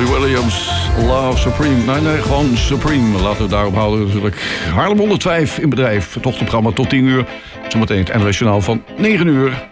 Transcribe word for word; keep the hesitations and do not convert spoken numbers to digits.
Robbie Williams, Love Supreme. Nee, nee, gewoon Supreme. Laten we het daarop houden natuurlijk. Haarlem honderdvijf in bedrijf. Het ochtendprogramma tot tien uur. Zometeen het N O S Journaal van negen uur.